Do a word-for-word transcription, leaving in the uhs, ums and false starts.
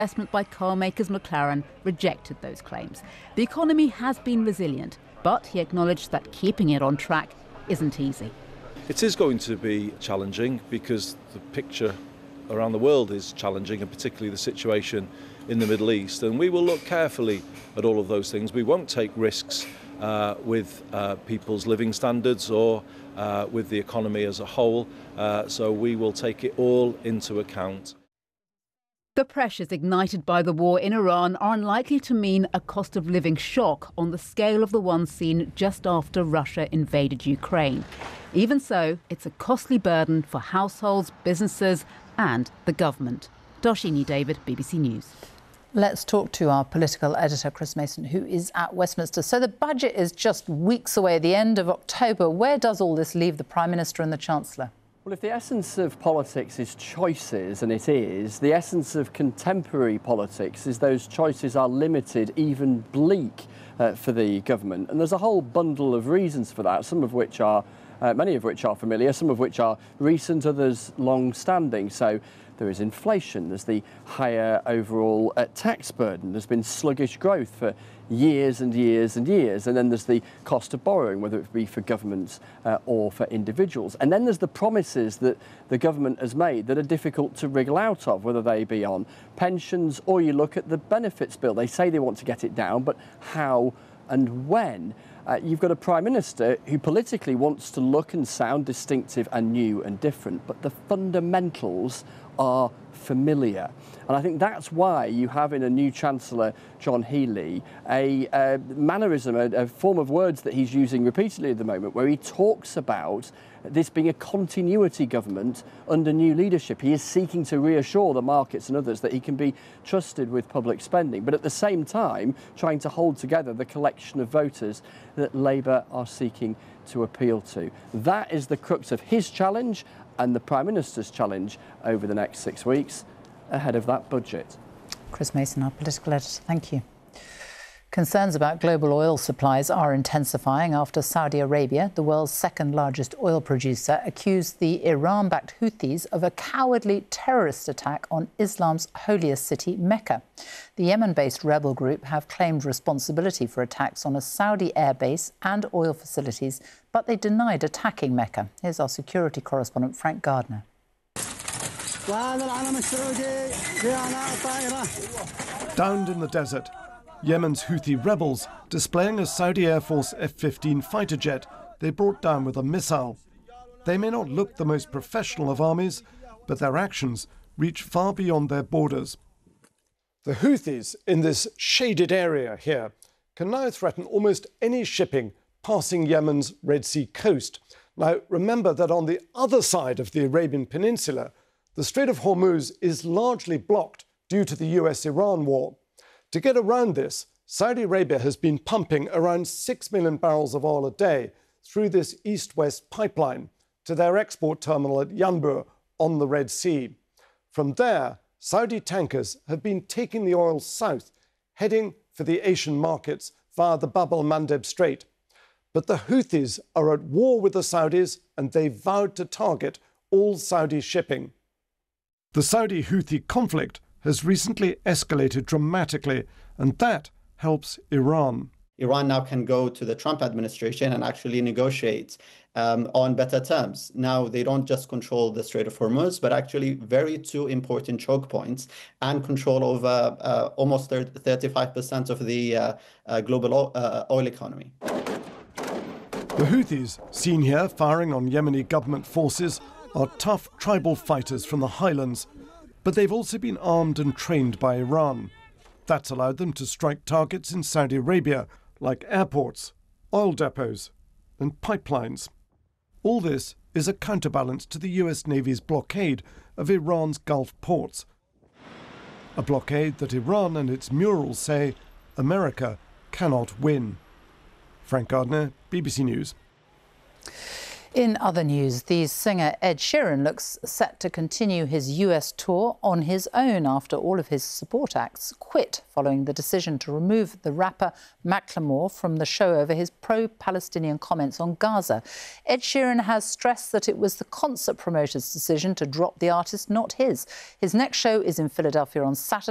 Investment by car makers McLaren rejected those claims. The economy has been resilient, but he acknowledged that keeping it on track isn't easy. It is going to be challenging because the picture around the world is challenging, and particularly the situation in the Middle East. And we will look carefully at all of those things. We won't take risks uh, with uh, people's living standards or uh, with the economy as a whole. Uh, so we will take it all into account. The pressures ignited by the war in Iran are unlikely to mean a cost of living shock on the scale of the one seen just after Russia invaded Ukraine. Even so, it's a costly burden for households, businesses and the government. Darshini David, B B C News. Let's talk to our political editor, Chris Mason, who is at Westminster. So the budget is just weeks away, the end of October. Where does all this leave the Prime Minister and the Chancellor? Well, if the essence of politics is choices, and it is, the essence of contemporary politics is those choices are limited, even bleak uh, for the government. And there's a whole bundle of reasons for that, some of which are, uh, many of which are familiar, some of which are recent, others long-standing. So there is inflation, there's the higher overall uh, tax burden, there's been sluggish growth for years and years and years, and then there's the cost of borrowing, whether it be for governments uh, or for individuals. And then there's the promises that the government has made that are difficult to wriggle out of, whether they be on pensions or you look at the benefits bill. They say they want to get it down, but how and when? Uh, you've got a Prime Minister who politically wants to look and sound distinctive and new and different, but the fundamentals are familiar. And I think that's why you have in a new Chancellor, John Healey, a, a mannerism, a, a form of words that he's using repeatedly at the moment, where he talks about this being a continuity government under new leadership. He is seeking to reassure the markets and others that he can be trusted with public spending, but at the same time trying to hold together the collection of voters that Labour are seeking to appeal to. That is the crux of his challenge and the Prime Minister's challenge over the next six weeks ahead of that budget. Chris Mason, our political editor, thank you. Concerns about global oil supplies are intensifying after Saudi Arabia, the world's second largest oil producer, accused the Iran-backed Houthis of a cowardly terrorist attack on Islam's holiest city, Mecca. The Yemen-based rebel group have claimed responsibility for attacks on a Saudi airbase and oil facilities, but they denied attacking Mecca. Here's our security correspondent, Frank Gardner. Downed in the desert, Yemen's Houthi rebels displaying a Saudi Air Force F fifteen fighter jet they brought down with a missile. They may not look the most professional of armies, but their actions reach far beyond their borders. The Houthis in this shaded area here can now threaten almost any shipping passing Yemen's Red Sea coast. Now, remember that on the other side of the Arabian Peninsula, the Strait of Hormuz is largely blocked due to the U S Iran war. To get around this, Saudi Arabia has been pumping around six million barrels of oil a day through this east-west pipeline to their export terminal at Yanbu on the Red Sea. From there, Saudi tankers have been taking the oil south, heading for the Asian markets via the Bab el-Mandeb Strait. But the Houthis are at war with the Saudis, and they vowed to target all Saudi shipping. The Saudi-Houthi conflict has recently escalated dramatically, and that helps Iran. Iran now can go to the Trump administration and actually negotiate um, on better terms. Now, they don't just control the Strait of Hormuz, but actually very two important choke points and control over uh, almost thirty-five percent of the uh, uh, global oil, uh, oil economy. The Houthis, seen here firing on Yemeni government forces, are tough tribal fighters from the highlands, but they've also been armed and trained by Iran. That's allowed them to strike targets in Saudi Arabia, like airports, oil depots, and pipelines. All this is a counterbalance to the U S Navy's blockade of Iran's Gulf ports. A blockade that Iran and its murals say America cannot win. Frank Gardner, B B C News. In other news, the singer Ed Sheeran looks set to continue his U S tour on his own after all of his support acts quit following the decision to remove the rapper Macklemore from the show over his pro-Palestinian comments on Gaza. Ed Sheeran has stressed that it was the concert promoter's decision to drop the artist, not his. His next show is in Philadelphia on Saturday.